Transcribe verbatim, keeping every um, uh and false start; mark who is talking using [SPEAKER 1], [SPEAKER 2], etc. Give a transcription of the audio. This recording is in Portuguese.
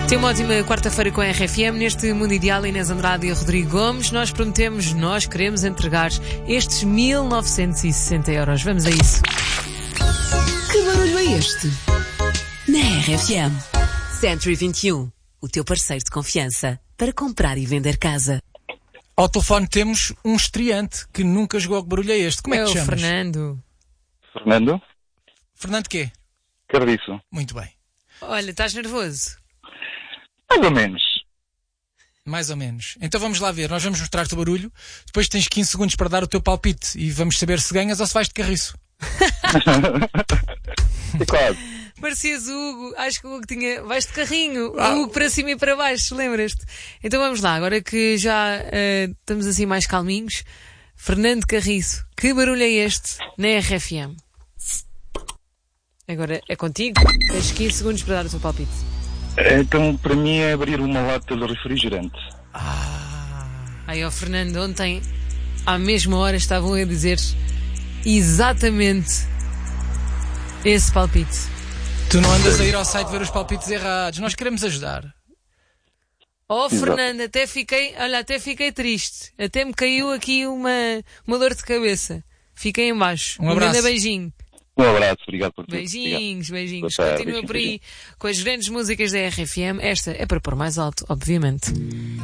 [SPEAKER 1] Tem uma ótima quarta-feira com a R F M. Neste Mundo Ideal, Inês Andrade e Rodrigo Gomes, nós prometemos, nós queremos entregar estes mil novecentos e sessenta euros. Vamos a isso.
[SPEAKER 2] Que barulho é este? Na R F M. Century vinte e um, o teu parceiro de confiança para comprar e vender casa.
[SPEAKER 3] Ao telefone temos um estreante que nunca jogou que barulho é este. Como é,
[SPEAKER 1] É
[SPEAKER 3] que te
[SPEAKER 1] o
[SPEAKER 3] chamas?
[SPEAKER 1] Fernando.
[SPEAKER 4] Fernando
[SPEAKER 3] Fernando quê?
[SPEAKER 4] Cardiço.
[SPEAKER 3] Muito bem.
[SPEAKER 1] Olha, estás nervoso?
[SPEAKER 4] Mais ou menos.
[SPEAKER 3] Mais ou menos. Então vamos lá ver. Nós vamos mostrar-te o barulho. Depois tens quinze segundos para dar o teu palpite e vamos saber se ganhas ou se vais de carriço.
[SPEAKER 4] É claro.
[SPEAKER 1] Parecias o Hugo. Acho que o Hugo tinha... Vais de carrinho.
[SPEAKER 3] Ah.
[SPEAKER 1] O Hugo para cima e para baixo, lembras-te? Então vamos lá. Agora que já eh, estamos assim mais calminhos. Fernando Carriço. Que barulho é este na R F M? Agora é contigo. Tens quinze segundos para dar o teu palpite.
[SPEAKER 4] Então, para mim é abrir uma lata de refrigerante.
[SPEAKER 1] Aí, ó Fernando, ontem, à mesma hora, estavam a dizer exatamente esse palpite.
[SPEAKER 3] Tu não andas a ir ao site ver os palpites errados. Nós queremos ajudar.
[SPEAKER 1] Oh,
[SPEAKER 4] Exato.
[SPEAKER 1] Fernando, até fiquei, olha, até fiquei triste. Até me caiu aqui uma, uma dor de cabeça. Fiquei em baixo.
[SPEAKER 3] Um abraço.
[SPEAKER 1] grande beijinho.
[SPEAKER 4] Um abraço, obrigado por tudo.
[SPEAKER 1] Beijinhos, beijinhos.
[SPEAKER 4] Boa tarde,
[SPEAKER 1] Continua por aí
[SPEAKER 4] beijinhos.
[SPEAKER 1] com as grandes músicas da R F M. Esta é para pôr mais alto, obviamente.